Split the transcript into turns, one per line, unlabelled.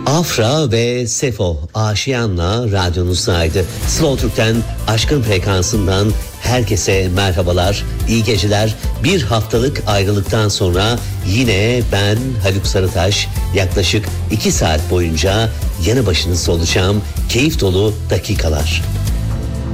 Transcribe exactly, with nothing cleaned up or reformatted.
Afra ve Sefo Aşiyan'la radyonuzdaydı. Slow Türk'ten, Aşkın Frekansı'ndan herkese merhabalar, iyi geceler. Bir haftalık ayrılıktan sonra yine ben Haluk Sarıtaş yaklaşık iki saat boyunca yanı başınızda olacağım. Keyif dolu dakikalar.